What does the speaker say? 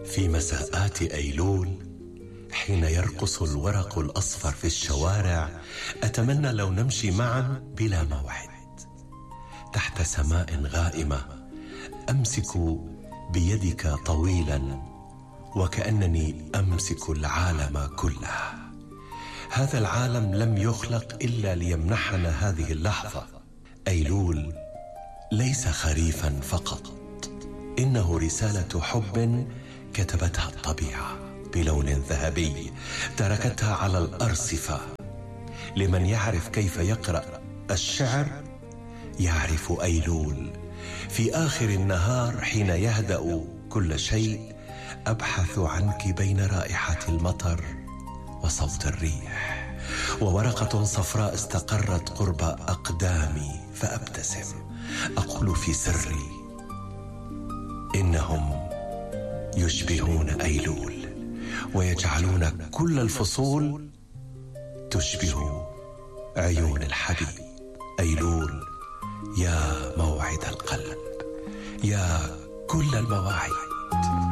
في مساءات أيلول حين يرقص الورق الأصفر في الشوارع، أتمنى لو نمشي معا بلا موعد تحت سماء غائمة، أمسك بيدك طويلا وكأنني أمسك العالم كله. هذا العالم لم يخلق إلا ليمنحنا هذه اللحظة. أيلول ليس خريفا فقط، إنه رسالة حب كتبتها الطبيعة بلون ذهبي، تركتها على الأرصفة. لمن يعرف كيف يقرأ الشعر يعرف أيلول. في آخر النهار حين يهدأ كل شيء، أبحث عنك بين رائحة المطر وصوت الريح، وورقة صفراء استقرت قرب أقدامي، فأبتسم أقول في سري: إنهم يشبهون أيلول ويجعلون كل الفصول تشبه عيون الحبيب. أيلول يا موعد القلب، يا كل المواعيد.